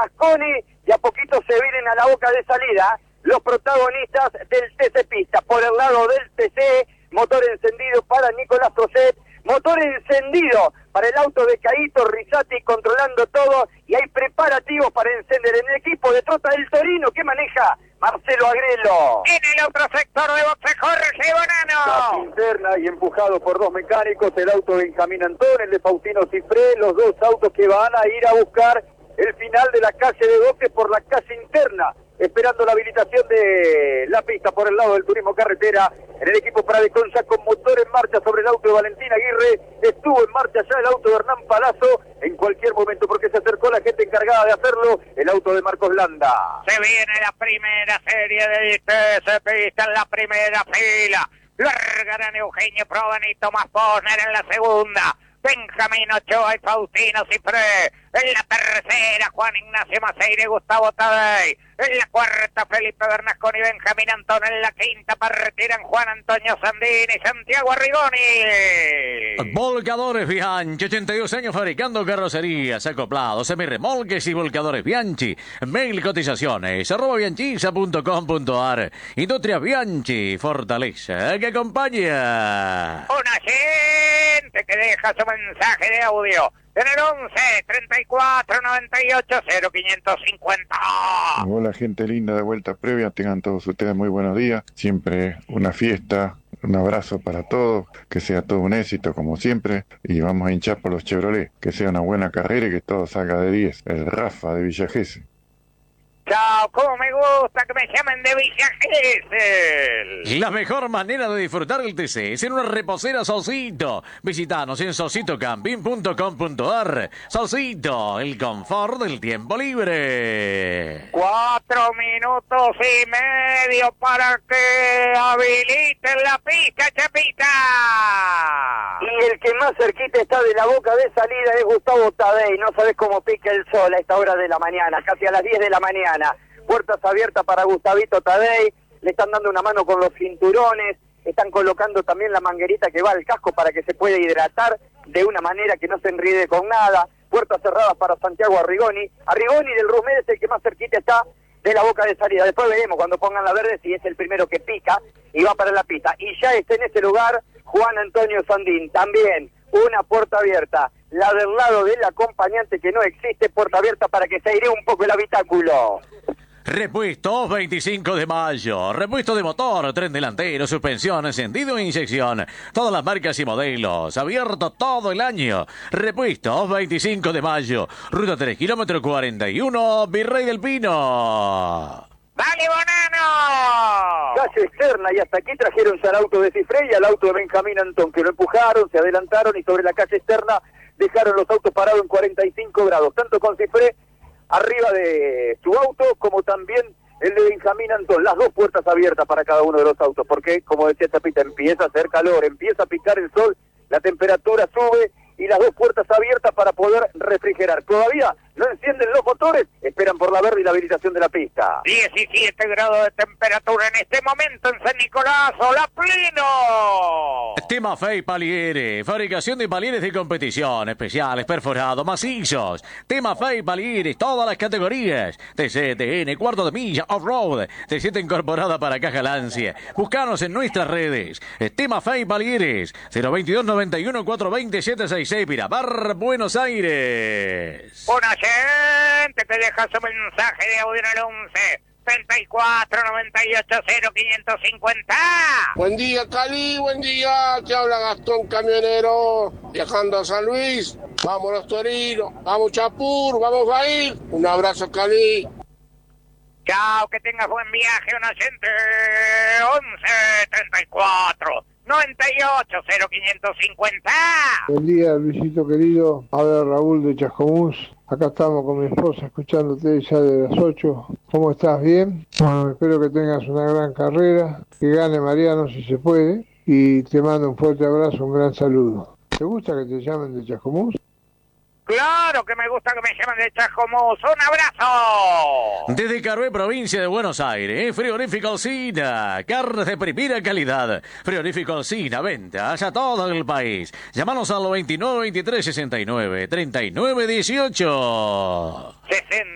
Bernasconi, y a poquito se vienen a la boca de salida los protagonistas del TC Pista. Por el lado del TC, motor encendido para Nicolás Roset, motor encendido para el auto de Caíto Rizzati, controlando todo, y hay preparativos para encender en el equipo de Trota del Torino que maneja Marcelo Agrelo. En el otro sector de boxe, Jorge Bonano. Interna y empujado por dos mecánicos, el auto de Benjamín Antón, el de Faustino Cifré, los dos autos que van a ir a buscar el final de la calle de boxes por la calle interna, esperando la habilitación de la pista por el lado del turismo carretera. En el equipo Prade Concha con motor en marcha sobre el auto de Valentín Aguirre, estuvo en marcha ya el auto de Hernán Palazzo, en cualquier momento porque se acercó la gente encargada de hacerlo, el auto de Marcos Landa. Se viene la primera serie de TC Pista en la primera fila. Largarán Eugenio Prodan y Tomás Posner en la segunda. Benjamín Ochoa y Faustino Cifré. En la tercera, Juan Ignacio Maceira y Gustavo Tadei. En la cuarta, Felipe Bernasconi y Benjamín Antón. En la quinta, retiran Juan Antonio Sandini y Santiago Arrigoni. Volcadores Bianchi, 82 años fabricando carrocerías, acoplados, semirremolques y volcadores Bianchi. Mail cotizaciones, @bianchisa.com.ar. Industria Bianchi, fortaleza que acompaña. Una gente que deja su mensaje de audio en el 11 34 98 0550. Hola gente linda de Vuelta Previa, tengan todos ustedes muy buenos días, siempre una fiesta, un abrazo para todos, que sea todo un éxito como siempre y vamos a hinchar por los Chevrolet, que sea una buena carrera y que todo salga de 10, el Rafa de Villa Gesell. Chao, cómo me gusta que me llamen de Villa Gesell. La mejor manera de disfrutar el TC es en una reposera Solcito. Visítanos en solcitocamping.com.ar. Solcito, el confort del tiempo libre. 4 minutos y medio para que habiliten la pista, Chapita. Y el que más cerquita está de la boca de salida es Gustavo Tadei. No sabes cómo pica el sol a esta hora de la mañana, casi a las 10 de la mañana. Puertas abiertas para Gustavito Tadei, le están dando una mano con los cinturones, están colocando también la manguerita que va al casco para que se pueda hidratar de una manera que no se enride con nada. Puertas cerradas para Santiago Arrigoni. Arrigoni del Rusmed es el que más cerquita está de la boca de salida. Después veremos cuando pongan la verde si es el primero que pica y va para la pista. Y ya está en ese lugar Juan Antonio Sandín, también una puerta abierta. La del lado del acompañante que no existe, puerta abierta para que se airee un poco el habitáculo. Repuestos 25 de mayo. Repuesto de motor, tren delantero, suspensión, encendido e inyección. Todas las marcas y modelos. Abierto todo el año. Repuestos 25 de mayo. Ruta 3, kilómetro 41, Virrey del Pino. ¡Dale, Bonano! Calle externa, y hasta aquí trajeron ya el auto de Cifré y al auto de Benjamín Antón, que lo empujaron, se adelantaron y sobre la calle externa dejaron los autos parados en 45 grados, tanto con Cifré arriba de su auto como también el de Benjamín Antón, las dos puertas abiertas para cada uno de los autos, porque como decía Chapita, empieza a hacer calor, empieza a picar el sol, la temperatura sube y las dos puertas abiertas para poder refrigerar. Todavía no encienden los motores, esperan por la verde y la habilitación de la pista. 17 grados de temperatura en este momento en San Nicolás, ¡hola pleno! Tema Fey Palieres, fabricación de palieres de competición, especiales, perforados, macizos. Tema Fey Palieres, todas las categorías. TC, TN, cuarto de milla, off-road, TC incorporada para caja Lancia. Búscanos en nuestras redes. Tema Fey Palieres, 022 91 420 766, Miramar, Buenos Aires. Una gente que deja su mensaje de audio en el 11 34 98 0550. Buen día, Cali, buen día. Te habla Gastón Camionero, viajando a San Luis. Vamos los Torinos, vamos Chapur, vamos Bahía. Un abrazo, Cali. Chao, que tengas buen viaje, una gente. 11 34 98 0550. Buen día, Luisito querido. Habla Raúl de Chascomús. Acá estamos con mi esposa escuchándote ya de las 8. ¿Cómo estás? ¿Bien? Bueno, espero que tengas una gran carrera, que gane Mariano si se puede, y te mando un fuerte abrazo, un gran saludo. ¿Te gusta que te llamen de Chascomús? Claro que me gusta que me llamen de Chascomús. ¡Un abrazo! Desde Carué, provincia de Buenos Aires, Frigorífico Alsina, carnes de primera calidad. Frigorífico Alsina, ventas a todo el país. Llámanos al 29 23 69 39 18. 60